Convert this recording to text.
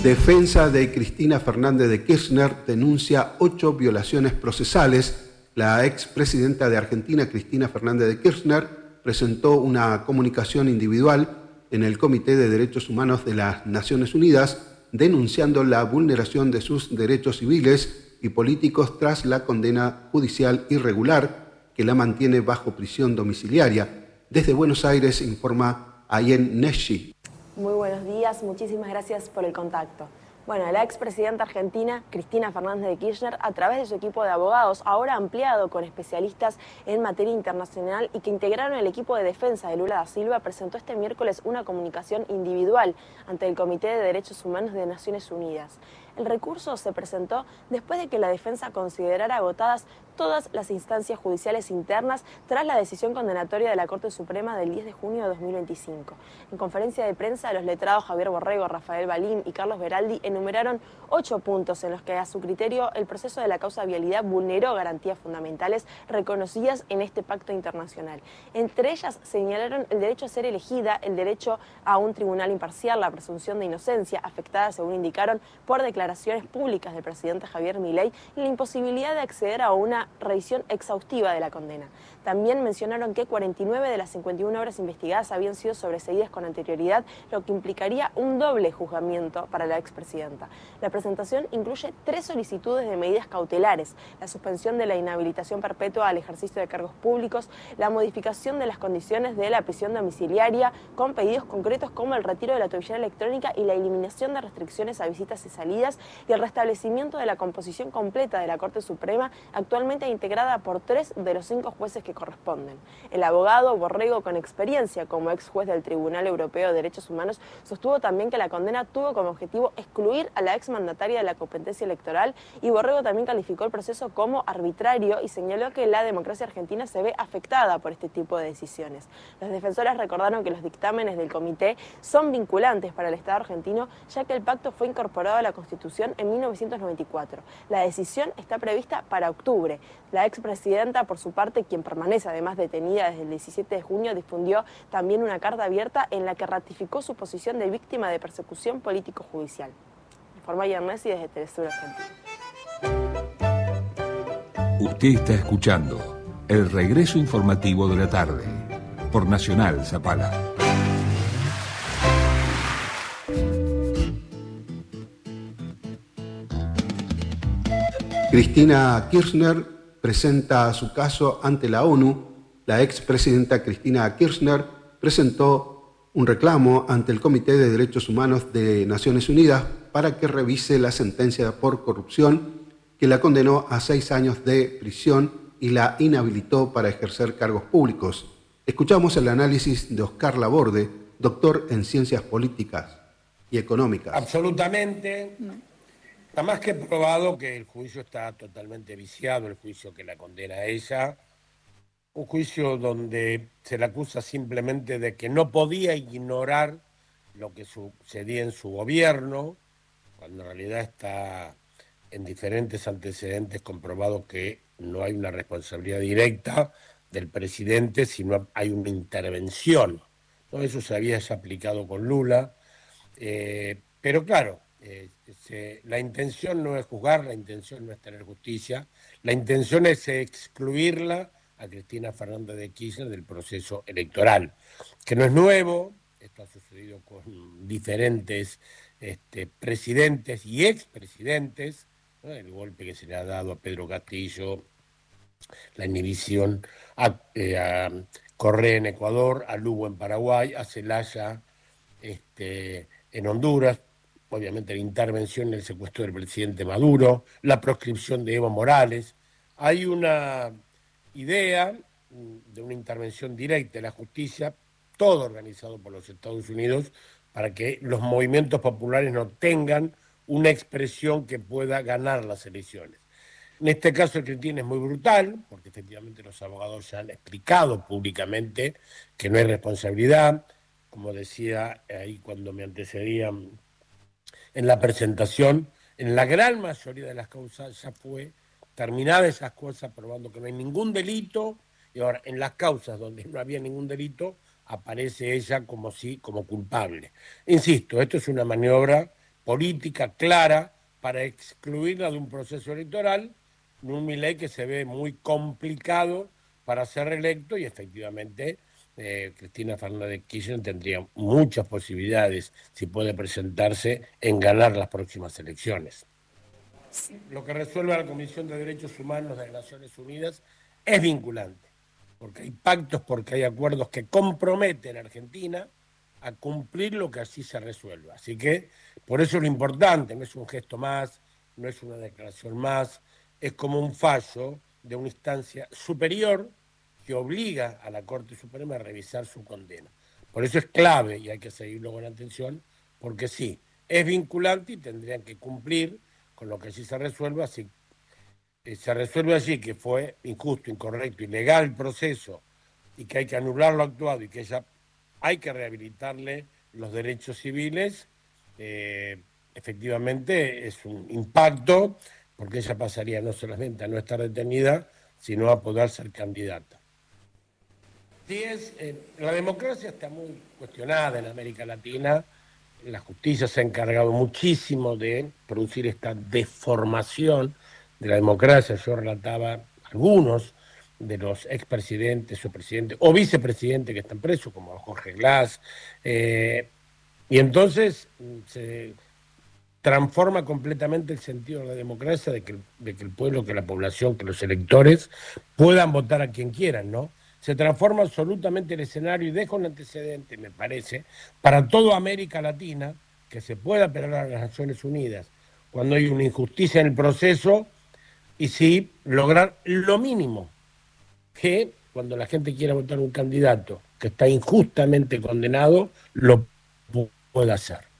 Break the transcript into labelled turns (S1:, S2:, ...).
S1: Defensa de Cristina Fernández de Kirchner denuncia 8 violaciones procesales. La expresidenta de Argentina, Cristina Fernández de Kirchner, presentó una comunicación individual en el Comité de Derechos Humanos de las Naciones Unidas, denunciando la vulneración de sus derechos civiles y políticos tras la condena judicial irregular que la mantiene bajo prisión domiciliaria. Desde Buenos Aires informa Ayen Neshi.
S2: Muy buenos días, muchísimas gracias por el contacto. Bueno, la expresidenta argentina, Cristina Fernández de Kirchner, a través de su equipo de abogados, ahora ampliado con especialistas en materia internacional y que integraron el equipo de defensa de Lula da Silva, presentó este miércoles una comunicación individual ante el Comité de Derechos Humanos de Naciones Unidas. El recurso se presentó después de que la defensa considerara agotadas todas las instancias judiciales internas tras la decisión condenatoria de la Corte Suprema del 10 de junio de 2025. En conferencia de prensa, los letrados Javier Borrego, Rafael Balín y Carlos Beraldi enumeraron 8 puntos en los que, a su criterio, el proceso de la causa vialidad vulneró garantías fundamentales reconocidas en este pacto internacional. Entre ellas señalaron el derecho a ser elegida, el derecho a un tribunal imparcial, la presunción de inocencia, afectada, según indicaron, por declaraciones públicas del presidente Javier Milei, y la imposibilidad de acceder a una revisión exhaustiva de la condena. También mencionaron que 49 de las 51 obras investigadas habían sido sobreseídas con anterioridad, lo que implicaría un doble juzgamiento para la expresidenta. La presentación incluye 3 solicitudes de medidas cautelares: la suspensión de la inhabilitación perpetua al ejercicio de cargos públicos, la modificación de las condiciones de la prisión domiciliaria, con pedidos concretos como el retiro de la tobillera electrónica y la eliminación de restricciones a visitas y salidas, y el restablecimiento de la composición completa de la Corte Suprema, actualmente integrada por 3 de los 5 jueces que corresponden. El abogado Borrego, con experiencia como ex juez del Tribunal Europeo de Derechos Humanos, sostuvo también que la condena tuvo como objetivo excluir a la exmandataria de la competencia electoral, y Borrego también calificó el proceso como arbitrario y señaló que la democracia argentina se ve afectada por este tipo de decisiones. Los defensores recordaron que los dictámenes del comité son vinculantes para el Estado argentino, ya que el pacto fue incorporado a la Constitución en 1994. La decisión está prevista para octubre. La expresidenta, por su parte, quien permanece además detenida desde el 17 de junio, difundió también una carta abierta en la que ratificó su posición de víctima de persecución político-judicial. Informa Yernesi desde Telesur Argentina.
S3: Usted está escuchando el regreso informativo de la tarde por Nacional Zapala.
S1: Cristina Kirchner presenta su caso ante la ONU. La expresidenta Cristina Kirchner presentó un reclamo ante el Comité de Derechos Humanos de Naciones Unidas para que revise la sentencia por corrupción que la condenó a 6 años de prisión y la inhabilitó para ejercer cargos públicos. Escuchamos el análisis de Oscar Laborde, doctor en Ciencias Políticas y Económicas.
S4: Absolutamente. Está más que probado que el juicio está totalmente viciado, el juicio que la condena a ella. Un juicio donde se le acusa simplemente de que no podía ignorar lo que sucedía en su gobierno, cuando en realidad está en diferentes antecedentes comprobado que no hay una responsabilidad directa del presidente, sino hay una intervención. ¿No? Eso se había ya aplicado con Lula, pero claro, la intención no es juzgar, la intención no es tener justicia, la intención es excluirla a Cristina Fernández de Kirchner del proceso electoral, que no es nuevo. Esto ha sucedido con diferentes presidentes y expresidentes, ¿no? El golpe que se le ha dado a Pedro Castillo, la inhibición a Correa en Ecuador, a Lugo en Paraguay, a Zelaya en Honduras, obviamente la intervención en el secuestro del presidente Maduro, la proscripción de Evo Morales. Hay una idea de una intervención directa de la justicia, todo organizado por los Estados Unidos, para que los movimientos populares no tengan una expresión que pueda ganar las elecciones. En este caso el Cristina es muy brutal, porque efectivamente los abogados ya han explicado públicamente que no hay responsabilidad. Como decía ahí cuando me antecedían en la presentación, en la gran mayoría de las causas ya fue terminada esas cosas, probando que no hay ningún delito, y ahora en las causas donde no había ningún delito aparece ella como culpable. Insisto, esto es una maniobra política clara para excluirla de un proceso electoral, un Milei que se ve muy complicado para ser reelecto y efectivamente Cristina Fernández de Kirchner tendría muchas posibilidades, si puede presentarse, en ganar las próximas elecciones. Lo que resuelve la Comisión de Derechos Humanos de las Naciones Unidas es vinculante, porque hay pactos, porque hay acuerdos que comprometen a Argentina a cumplir lo que así se resuelva. Así que por eso es lo importante, no es un gesto más, no es una declaración más, es como un fallo de una instancia superior que obliga a la Corte Suprema a revisar su condena. Por eso es clave y hay que seguirlo con atención, porque sí, es vinculante y tendrían que cumplir con lo que así se resuelva. Si se resuelve allí que fue injusto, incorrecto, ilegal el proceso y que hay que anular lo actuado y que ella hay que rehabilitarle los derechos civiles, efectivamente es un impacto, porque ella pasaría no solamente a no estar detenida, sino a poder ser candidata. La democracia está muy cuestionada en América Latina. La justicia se ha encargado muchísimo de producir esta deformación de la democracia. Yo relataba algunos de los expresidentes o presidentes o vicepresidentes que están presos, como Jorge Glass, y entonces se transforma completamente el sentido de la democracia, de que el pueblo, que la población, que los electores puedan votar a quien quieran, ¿no? Se transforma absolutamente el escenario y deja un antecedente, me parece, para toda América Latina, que se pueda apelar a las Naciones Unidas cuando hay una injusticia en el proceso y sí lograr lo mínimo, que cuando la gente quiera votar un candidato que está injustamente condenado, lo pueda hacer.